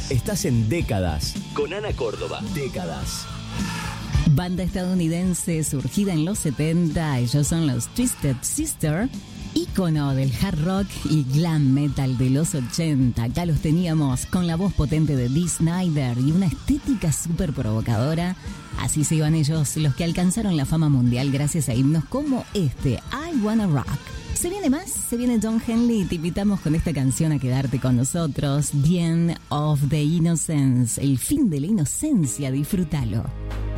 Estás en Décadas con Ana Córdoba. Décadas. Banda estadounidense surgida en los 70, ellos son los Twisted Sister, ícono del hard rock y glam metal de los 80. Acá los teníamos con la voz potente de Dee Snider y una estética súper provocadora. Así se iban ellos, los que alcanzaron la fama mundial gracias a himnos como este, I Wanna Rock. Se viene más, se viene Don Henley y te invitamos con esta canción a quedarte con nosotros. The End of the Innocence, el fin de la inocencia, disfrútalo.